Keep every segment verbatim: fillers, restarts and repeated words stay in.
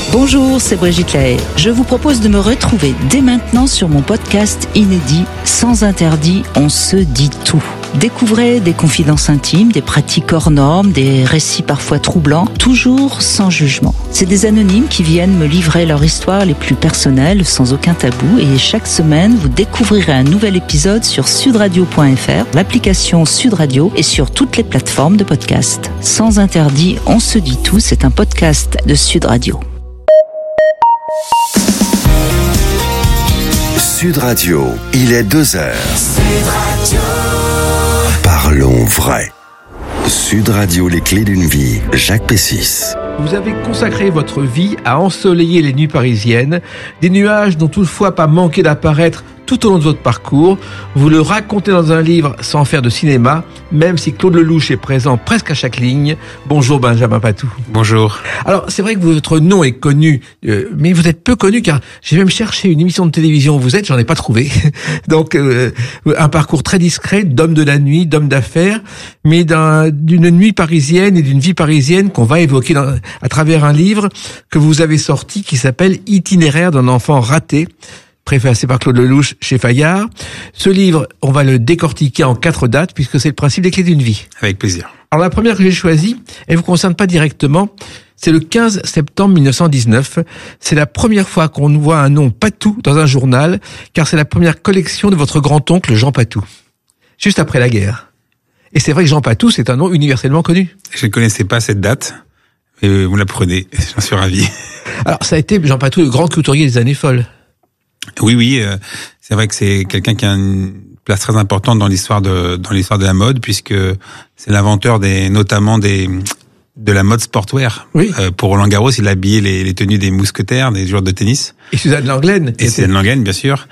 Bonjour, c'est Brigitte Lahaye. Je vous propose de me retrouver dès maintenant sur mon podcast inédit Sans interdit, on se dit tout. Découvrez des confidences intimes, des pratiques hors normes, des récits parfois troublants, toujours sans jugement. C'est des anonymes qui viennent me livrer leur histoire les plus personnelles, sans aucun tabou. Et chaque semaine, vous découvrirez un nouvel épisode sur sud radio point f r, l'application Sud Radio et sur toutes les plateformes de podcast. Sans interdit, on se dit tout, c'est un podcast de Sud Radio. Sud Radio, il est deux heures. Sud Radio. Parlons vrai. Sud Radio, les clés d'une vie, Jacques Pessis. Vous avez consacré votre vie à ensoleiller les nuits parisiennes, des nuages n'ont toutefois pas manqué d'apparaître tout au long de votre parcours. Vous le racontez dans un livre sans faire de cinéma, même si Claude Lelouch est présent presque à chaque ligne. Bonjour Benjamin Patou. Bonjour. Alors c'est vrai que votre nom est connu, euh, mais vous êtes peu connu car j'ai même cherché une émission de télévision où vous êtes, j'en ai pas trouvé. Donc euh, un parcours très discret d'homme de la nuit, d'homme d'affaires, mais d'un, d'une nuit parisienne et d'une vie parisienne qu'on va évoquer dans, à travers un livre que vous avez sorti qui s'appelle Itinéraire d'un enfant raté, préfacé par Claude Lelouch chez Fayard. Ce livre, on va le décortiquer en quatre dates puisque c'est le principe des clés d'une vie. Avec plaisir. Alors la première que j'ai choisie, elle vous concerne pas directement, c'est le quinze septembre mille neuf cent dix-neuf. C'est la première fois qu'on voit un nom Patou dans un journal, car c'est la première collection de votre grand-oncle Jean Patou, juste après la guerre. Et c'est vrai que Jean Patou, c'est un nom universellement connu. Je ne connaissais pas cette date, mais vous l'apprenez, j'en suis ravi. Alors ça a été Jean Patou, le grand couturier des années folles. Oui, oui, euh, c'est vrai que c'est quelqu'un qui a une place très importante dans l'histoire de dans l'histoire de la mode, puisque c'est l'inventeur des notamment des de la mode sportwear. Oui. Euh, pour Roland Garros, il a habillé les, les tenues des mousquetaires, des joueurs de tennis. Et Suzanne Lenglen. Et Suzanne Lenglen, bien sûr.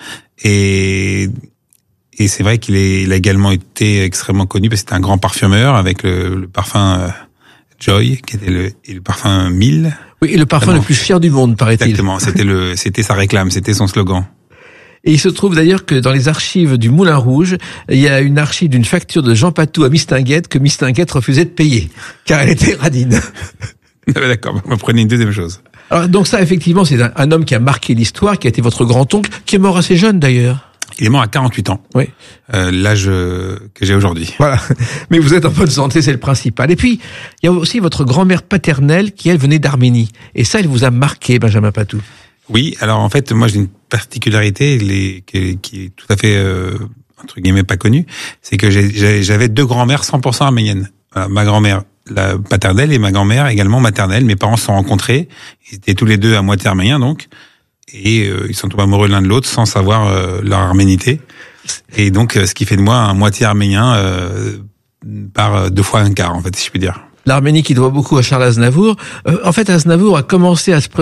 Et et c'est vrai qu'il est, il a également été extrêmement connu parce que c'était un grand parfumeur avec le, le parfum euh, Joy, qui était le et le parfum mille. Oui, et le parfum Vraiment. le plus cher du monde, paraît-il. Exactement, c'était le, c'était sa réclame, c'était son slogan. Et il se trouve d'ailleurs que dans les archives du Moulin Rouge, il y a une archive d'une facture de Jean Patou à Mistinguett que Mistinguett refusait de payer, car elle était radine. D'accord, vous me prenez une deuxième chose. Alors donc ça, effectivement, c'est un, un homme qui a marqué l'histoire, qui a été votre grand-oncle, qui est mort assez jeune d'ailleurs. Il est mort à quarante-huit ans. Oui. Euh, l'âge que j'ai aujourd'hui. Voilà. Mais vous êtes en bonne santé, c'est le principal. Et puis, il y a aussi votre grand-mère paternelle qui, elle, venait d'Arménie. Et ça, elle vous a marqué, Benjamin Patou. Oui, alors en fait, moi j'ai une particularité les, qui, qui est tout à fait, euh, entre guillemets, pas connue. C'est que j'ai, j'avais deux grand-mères cent pour cent arméniennes. Voilà, ma grand-mère la paternelle et ma grand-mère également maternelle. Mes parents se sont rencontrés. Ils étaient tous les deux à moitié arméniens, donc. Et euh, ils sont tombés amoureux l'un de l'autre sans savoir euh, leur arménité. Et donc, euh, ce qui fait de moi un moitié arménien euh, par deux fois un quart, en fait, si je puis dire. L'Arménie qui doit beaucoup à Charles Aznavour. Euh, en fait, Aznavour a commencé à se